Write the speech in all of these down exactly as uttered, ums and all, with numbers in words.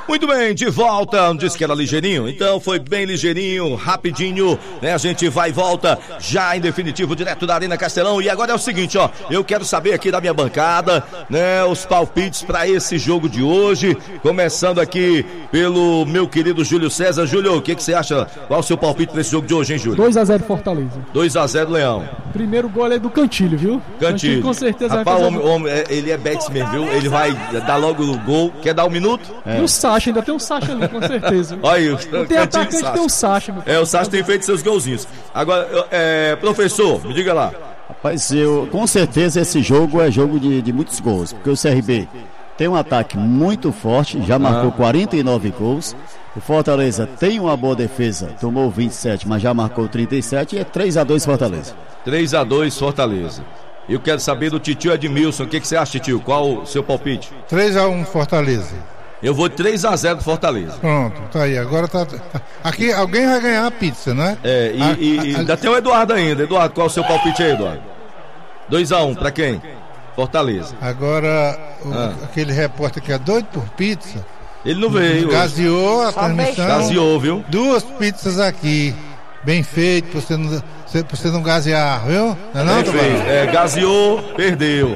Muito bem, de volta, não disse que era ligeirinho, então foi bem ligeirinho, rapidinho, né, a gente vai e volta, já em definitivo, direto da Arena Castelão, e agora é o seguinte, ó, eu quero saber aqui da minha bancada, né, os palpites para esse jogo de hoje, começando aqui pelo meu querido Júlio César. Júlio, o que que você acha, qual o seu palpite para esse jogo de hoje, hein, Júlio? dois a zero Fortaleza. dois a zero Leão. Primeiro gol é do Cantilho, viu? Cantilho. Cantilho com certeza Rapaz, vai fazer... fazer... homem, homem, ele é Betis mesmo, viu? Ele vai dar logo o gol, quer dar um minuto? É. E o Sacha, ainda tem o Sacha ali, com certeza. Olha aí, não tem atacante, tem o Sacha. É, o Sacha tem feito seus golzinhos. Agora, é, professor, me diga lá. Rapaz, eu, com certeza esse jogo é jogo de, de muitos gols, porque o C R B tem um ataque muito forte, já marcou ah. quarenta e nove gols. O Fortaleza tem uma boa defesa, tomou vinte e sete, mas já marcou trinta e sete, e é três a dois Fortaleza. três a dois Fortaleza. Eu quero saber do Titio Edmilson, o que, que você acha, Titio? Qual o seu palpite? três a um Fortaleza. Eu vou três a zero Fortaleza. Pronto, tá aí, agora tá... Aqui alguém vai ganhar a pizza, né? É, e, a, e, a, e ainda a... tem o Eduardo ainda. Eduardo, qual o seu palpite aí, Eduardo? dois a um, pra quem? Fortaleza. Agora, o, ah. aquele repórter que é doido por pizza... Ele não veio. Gaseou a transmissão. Gaseou, viu? Duas pizzas aqui. Bem feito, pra você não, pra você não gasear, viu? Não é não, Bem feito. É, gaseou, perdeu.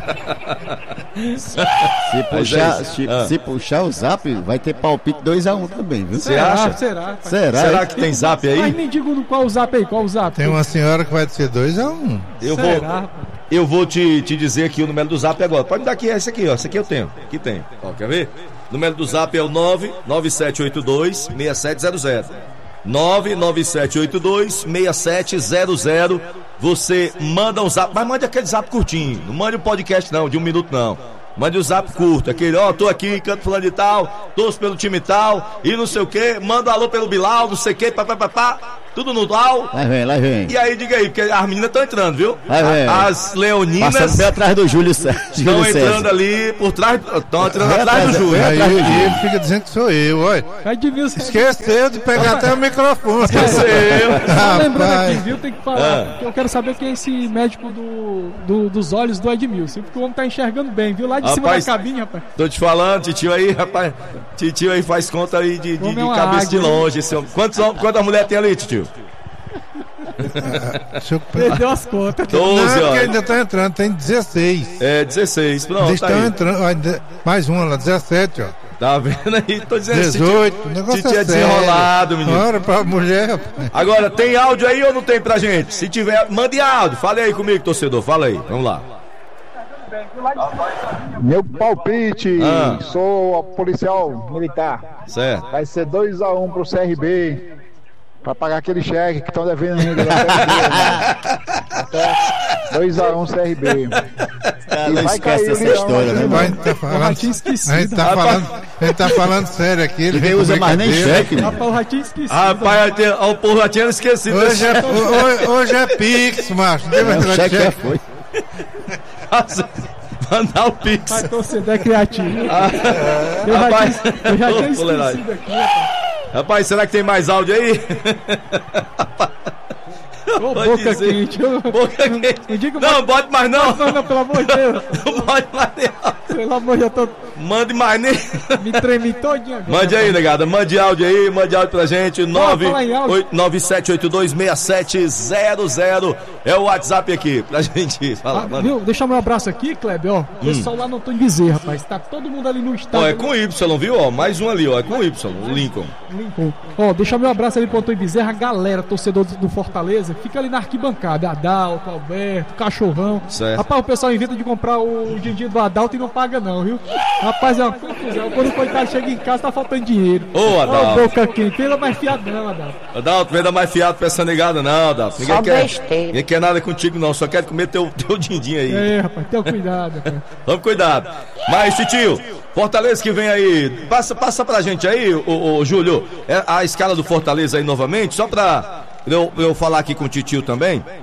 Se puxar, se, ah. se puxar o zap, vai ter palpite dois a um também, viu? Você acha? Será? Será? Será que tem zap aí? Mas me diga qual o zap aí, qual o zap? Tem uma senhora que vai dizer dois a um. Eu Será? vou, eu vou te, te dizer aqui o número do zap agora. Pode me dar aqui, esse aqui, ó. Esse aqui eu tenho. Aqui tem. Ó, quer ver? O número do zap é o nove nove sete oito dois seis sete zero zero. nove nove sete oito dois seis sete zero zero. Você manda um zap, mas mande aquele zap curtinho. Não mande um podcast não, de um minuto não. Mande o um zap curto, aquele, ó, oh, tô aqui, canto fulano de tal, torço pelo time tal, e não sei o que, manda um alô pelo Bilal, não sei o que, papapá, tudo no tal. Lá vem, lá vem. E aí, diga aí, porque as meninas estão entrando, viu? Lá vem. As leoninas... Passando bem atrás do Júlio César. Estão entrando ali, por trás, estão entrando é, atrás do Júlio. Aí ele fica dizendo que sou eu, olha. Esqueceu de pegar até o microfone. Esqueceu. Só lembrando aqui, viu, tem que falar, ah. eu quero saber quem é esse médico do, do, dos olhos do Edmilson, porque o homem tá enxergando bem, viu, lá de rapaz, cima da cabine, rapaz. Tô te falando, titio aí, rapaz. Titio aí faz conta aí de, de, de é cabeça água, de longe. Esse homem. Quantos, quantas mulheres tem ali, titio? Eu... Perdeu as contas. doze, não, ainda tá entrando, tem dezesseis. É, dezesseis, pronto. Eles tá estão aí. entrando, mais uma lá, dezessete, ó. Tá vendo aí? Tô dizendo dezoito, o negócio titio é é desenrolado, menino. Bora pra mulher, rapaz. Agora, tem áudio aí ou não tem pra gente? Se tiver, mande áudio. Fala aí comigo, torcedor, fala aí, vamos lá. Meu palpite, ah. sou policial militar. Certo. Vai ser dois a um pro C R B. Pra pagar aquele cheque que estão devendo ainda. dois a um C R B. E não vai cair essa história, né? Vai, tá falando, a gente tá falando, a gente tá falando sério aqui. Ele nem usa mais nem cheque, né? Rapaz, o ratinho esquecido. Rapaz, o povo já tinha esquecido. Hoje é, hoje, hoje é Pix, macho. É, o cheque já foi. Mandar o Pix. Mas torcedor é criativo. Ah, eu, rapaz, já tinha, eu já tinha esquecido aqui, rapaz. Rapaz, será que tem mais áudio aí? Ô, boca quente. Boca quente. Não, bote mais não. Não, não, pelo amor de Deus. Não bote mais nem. Pelo amor, já tô... Mande mais nem. Me tremi todinho agora. Mande aí, negada. Mande áudio aí, mande áudio pra gente. nove sete oito dois seis sete zero zero é o WhatsApp aqui pra gente falar. Ah, viu? Deixa meu abraço aqui, Kleber, ó. O hum. pessoal lá no Antônio Bezerra, rapaz. Tá todo mundo ali no estádio. Ó, é com Y, viu? Ó, mais um ali, ó. É com Y, o Lincoln. Lincoln. Ó, deixa meu abraço ali pro Antônio Bezerra, a galera, torcedor do Fortaleza. Fica ali na arquibancada. Adalto, Alberto, Cachorrão. Certo. Rapaz, o pessoal inventa de comprar o din-din do Adalto e não paga, não, viu? Rapaz, é uma confusão. Quando o coitado chega em casa, tá faltando dinheiro. Ô, Adalto. Ó, boca quente. Venda mais fiado, não, Adalto. Adalto, venda mais fiado pra essa negada, não, Adalto. Ninguém só quer, besteira. ninguém quer nada contigo, não. Só quer comer teu, teu din-din aí. É, rapaz, tenha cuidado, rapaz. Vamos cuidado. Mas, titio, Fortaleza que vem aí. Passa, passa pra gente aí, ô, ô, Júlio, a escala do Fortaleza aí novamente, só pra eu, eu falar aqui com o titio também.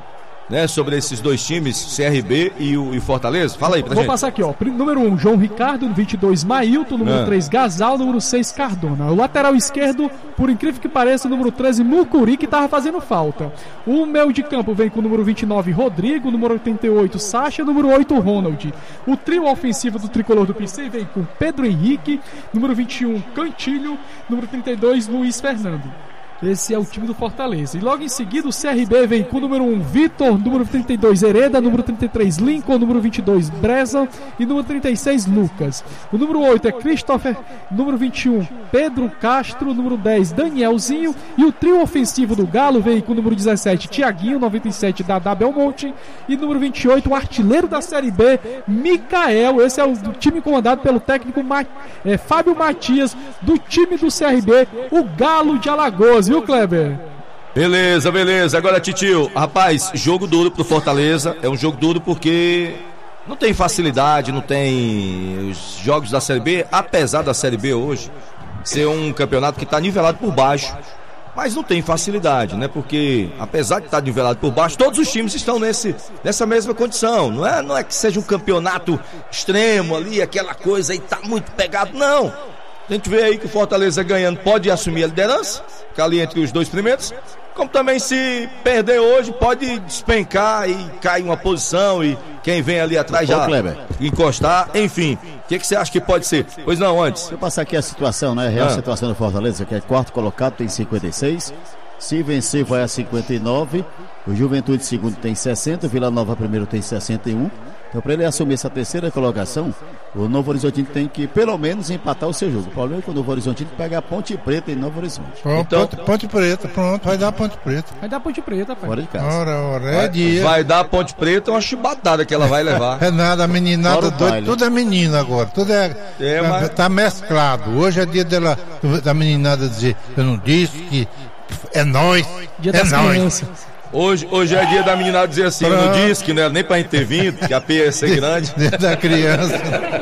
né, sobre esses dois times, C R B e o e Fortaleza? Fala aí pra Vou gente. passar aqui, ó. Número um, João Ricardo. vinte e dois, Mailton. Número Ah. três, Gasal. Número seis, Cardona. O lateral esquerdo, por incrível que pareça, número treze, Mucuri, que tava fazendo falta. O meio de campo vem com o número vinte e nove, Rodrigo. Número oitenta e oito, Sacha. Número oito, Ronald. O trio ofensivo do tricolor do P C vem com Pedro Henrique. Número vinte e um, Cantilho. Número trinta e dois, Luiz Fernando. Esse é o time do Fortaleza. E logo em seguida o C R B vem com o número um, Vitor, número trinta e dois, Hereda, número trinta e três, Lincoln, número vinte e dois, Breza e número trinta e seis, Lucas. O número oito é Christopher, número vinte e um, Pedro Castro, número dez, Danielzinho. E o trio ofensivo do Galo vem com o número dezessete, Tiaguinho, noventa e sete, Dadá Belmonte. E número vinte e oito, o artilheiro da Série B, Micael. Esse é o time comandado pelo técnico Ma- é, Fábio Matias, do time do C R B, o Galo de Alagoas. Viu, Kleber? Beleza, beleza. Agora, Titio, rapaz, jogo duro pro Fortaleza. É um jogo duro porque não tem facilidade, não tem os jogos da Série B, apesar da Série B hoje ser um campeonato que tá nivelado por baixo. Mas não tem facilidade, né? Porque, apesar de estar nivelado por baixo, todos os times estão nesse, nessa mesma condição. Não é, não é que seja um campeonato extremo ali, aquela coisa aí tá muito pegado, não. A gente vê aí que o Fortaleza ganhando pode assumir a liderança, ficar ali entre os dois primeiros, como também se perder hoje pode despencar e cair uma posição e quem vem ali atrás já encostar, enfim. O que, que você acha que pode ser? Pois não, antes. Deixa eu passar aqui a situação, né? A real Ah. situação do Fortaleza, que é quarto colocado, tem cinquenta e seis. Se vencer, vai a cinquenta e nove. O Juventude segundo tem sessenta. Vila Nova primeiro tem sessenta e um. Então, para ele assumir essa terceira colocação, o Novo Horizontino tem que, pelo menos, empatar o seu jogo. O problema é que o Novo Horizontino pega a Ponte Preta em Novo Horizonte. Pronto, Então- ponte, Ponte Preta, pronto, vai dar Ponte Preta. Vai dar Ponte Preta, pai. Fora de casa. Ora, ora, é Vai, dia. vai dar a Ponte Preta uma chibatada que ela vai levar. É nada, a meninada Fora o doida, baile. tudo é menina agora, tudo é, É, tá, mas- tá mesclado. Hoje é dia dela, da meninada dizer, eu não disse que é nós, Dia é das nós. crianças. Hoje, hoje é dia da meninada dizer assim, eu não Pronto. disse que não era nem pra gente ter vindo, que a P ia ser grande. Dia da criança.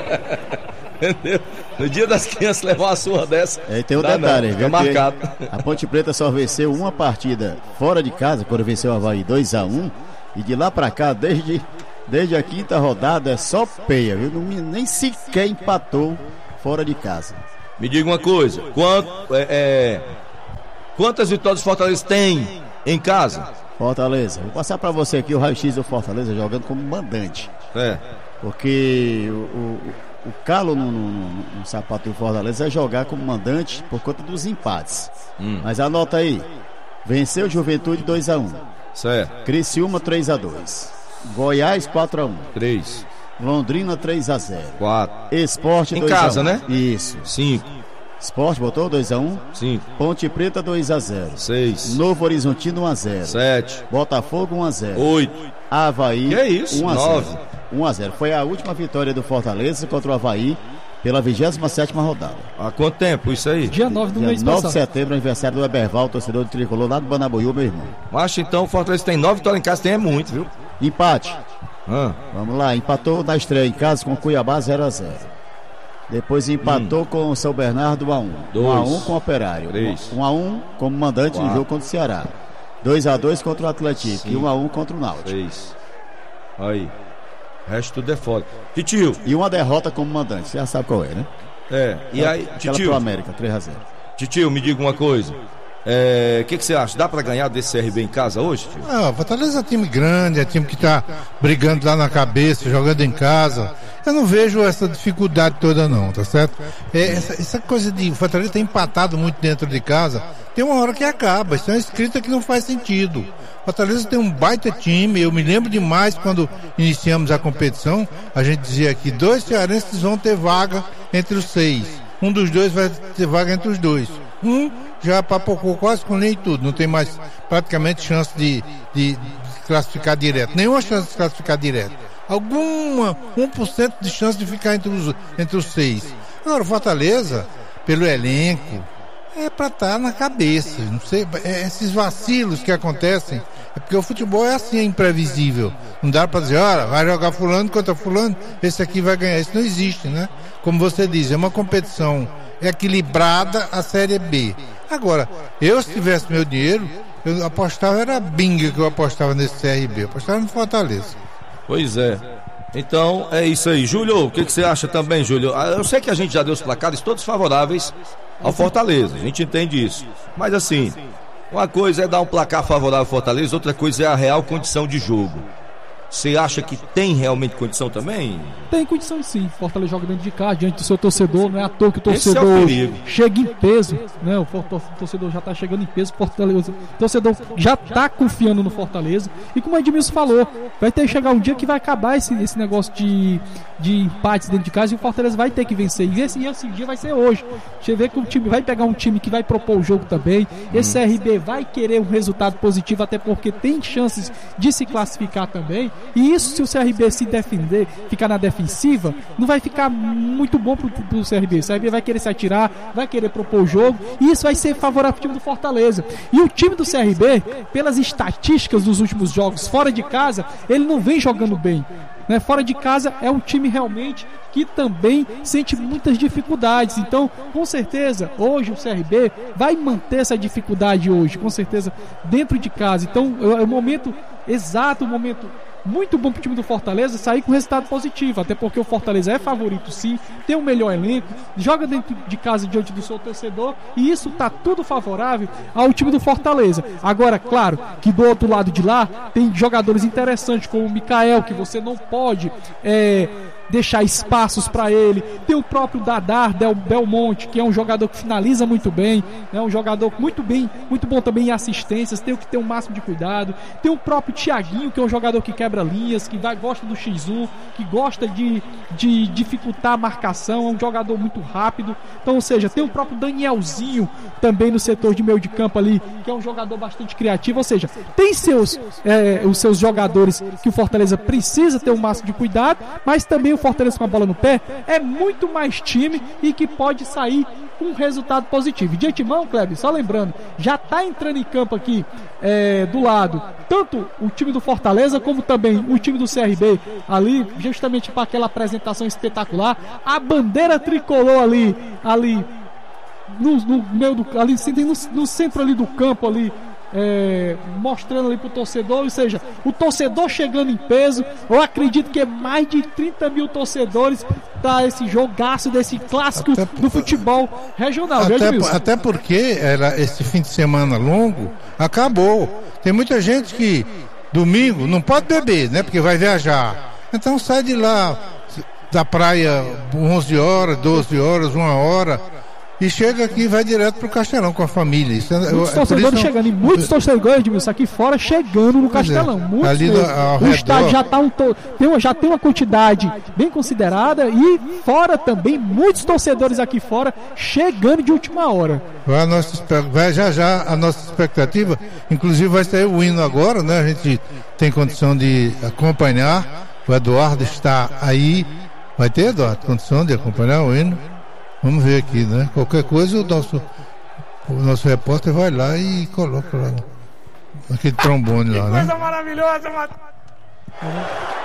Entendeu? No dia das crianças levar uma surra dessa. É, e tem um dá detalhe, não, viu? fica que marcado. A Ponte Preta só venceu uma partida fora de casa, quando venceu o Avaí dois a um. E de lá pra cá, desde, desde a quinta rodada, é só peia, viu? Não, nem sequer empatou fora de casa. Me diga uma coisa, quant, é, é, quantas vitórias o Fortaleza tem em casa? Fortaleza, vou passar pra você aqui o raio-x do Fortaleza jogando como mandante. É, Porque o, o, o calo no, no, no, no sapato do Fortaleza é jogar como mandante por conta dos empates. Hum. Mas anota aí, venceu Juventude dois a um, certo, Criciúma três a dois, Goiás quatro a um, três, Londrina três a zero, quatro, Esporte Em dois a um. casa, né? Isso. cinco, Esporte botou dois a um, cinco, Ponte Preta dois a zero, seis, Novo Horizontino um a zero, sete, Botafogo um a zero, oito, Avaí Que é isso? um a Nove. zero. um a zero. Foi a última vitória do Fortaleza contra o Avaí pela vigésima sétima rodada. há quanto tempo isso aí? Dia nove do Dia mês nove de passado. setembro, aniversário do Eberval, torcedor do Tricolor lá do Banabuiú, meu irmão. Acho então o Fortaleza tem nove vitórias em casa, tem é muito, viu? Empate. Ah, Vamos lá, empatou na estreia em casa com o Cuiabá zero a zero. Depois empatou com o São Bernardo um a um. Dois. um a um com o Operário. Três. um a um como mandante no Quatro. jogo contra o Ceará. dois a dois contra o Atlético e um a um contra o Náutico. três, aí, o resto tudo é foda. Titio, E uma derrota como mandante, você já sabe qual é, né? é, e aí, Aquela Titio, pro América, três a zero. Titio, me diga uma coisa. O que, que você acha? Dá pra ganhar desse C R B em casa hoje, tio? Não, Fortaleza é time grande, é time que tá brigando lá na cabeça, jogando em casa. Eu não vejo essa dificuldade toda não, tá certo? É, essa, essa coisa de Fortaleza ter empatado muito dentro de casa, tem uma hora que acaba, isso é uma escrita que não faz sentido. Fortaleza tem um baita time, eu me lembro demais quando iniciamos a competição, a gente dizia que dois cearenses vão ter vaga entre os seis. Um dos dois vai ter vaga entre os dois. Um já papocou quase com nem tudo, não tem mais praticamente chance de, de, de classificar direto. Nenhuma chance de classificar direto. Alguma, um por cento de chance de ficar entre os, entre os seis. Agora, o Fortaleza, pelo elenco, é pra estar na cabeça. Não sei, é, esses vacilos que acontecem, é porque o futebol é assim, é imprevisível. Não dá pra dizer, olha, vai jogar fulano contra fulano, esse aqui vai ganhar. Isso não existe, né? Como você diz, é uma competição equilibrada a Série B. Agora, eu se tivesse meu dinheiro, eu apostava, era bingo que eu apostava nesse C R B, eu apostava no Fortaleza. Pois é. Então é isso aí. Júlio, o que, que você acha também, Júlio? Eu sei que a gente já deu os placares todos favoráveis ao Fortaleza, a gente entende isso. Mas assim, uma coisa é dar um placar favorável ao Fortaleza, outra coisa é a real condição de jogo. Você acha que tem realmente condição também? Tem condição sim. Fortaleza joga dentro de casa, diante do seu torcedor. Não é à toa que o torcedor é o chega em peso, né? O torcedor já está chegando em peso. Fortaleza, o torcedor já está confiando no Fortaleza. E como o Edmilson falou, vai ter que chegar um dia que vai acabar esse, esse negócio de, de empates dentro de casa e o Fortaleza vai ter que vencer. E esse, esse dia vai ser hoje. Você vê que o time vai pegar um time que vai propor o jogo também. Esse hum. C R B vai querer um resultado positivo, até porque tem chances de se classificar também. E isso, se o C R B se defender, ficar na defensiva, não vai ficar muito bom pro, pro C R B. O C R B vai querer se atirar, vai querer propor o jogo, e isso vai ser favorável pro time do Fortaleza. E o time do C R B, pelas estatísticas dos últimos jogos fora de casa, ele não vem jogando bem. Né? Fora de casa é um time realmente que também sente muitas dificuldades. Então, com certeza, hoje o C R B vai manter essa dificuldade hoje, com certeza, dentro de casa. Então, é o momento exato, o momento muito bom pro time do Fortaleza sair com resultado positivo, até porque o Fortaleza é favorito sim, tem o melhor elenco, joga dentro de casa diante do seu torcedor, e isso tá tudo favorável ao time do Fortaleza. Agora, claro, que do outro lado de lá tem jogadores interessantes como o Mikael, que você não pode é, deixar espaços para ele. Tem o próprio Dadar Del Belmonte, que é um jogador que finaliza muito bem, é um jogador muito bem, muito bom também em assistências, tem que ter o máximo de cuidado. Tem o próprio Thiaguinho, que é um jogador que quebra linhas, que vai, gosta do xis um, que gosta de, de dificultar a marcação, é um jogador muito rápido. Então, ou seja, tem o próprio Danielzinho também no setor de meio de campo ali, que é um jogador bastante criativo. Ou seja, tem seus, é, os seus jogadores que o Fortaleza precisa ter o máximo de cuidado, mas também o Fortaleza com a bola no pé é muito mais time e que pode sair com um resultado positivo. De antemão, Kleber, só lembrando, já está entrando em campo aqui é, do lado tanto o time do Fortaleza como também o time do C R B ali, justamente para aquela apresentação espetacular, a bandeira tricolor ali ali no, no meio do ali, no, no centro ali do campo ali, É, mostrando ali pro torcedor, ou seja, o torcedor chegando em peso. Eu acredito que é mais de trinta mil torcedores para esse jogaço desse clássico até, do futebol regional. Até, por, até porque era esse fim de semana longo, acabou. Tem muita gente que domingo não pode beber, né? Porque vai viajar. Então sai de lá da praia onze horas, doze horas, uma hora. E chega aqui e vai direto pro Castelão com a família. Isso, muitos eu, torcedores isso, chegando, e muitos torcedores, Edmilson, aqui fora chegando no Castelão. Muitos ali no, o redor. Estádio já, tá um to... tem uma, já tem uma quantidade bem considerada, e fora também, muitos torcedores aqui fora chegando de última hora. Vai, a nossa, vai já já a nossa expectativa, inclusive vai sair o hino agora, né? A gente tem condição de acompanhar. O Eduardo está aí. Vai ter, Eduardo, condição de acompanhar o hino? Vamos ver aqui, né? Qualquer coisa o nosso, o nosso repórter vai lá e coloca lá aquele trombone lá, né? Que coisa maravilhosa, Matheus!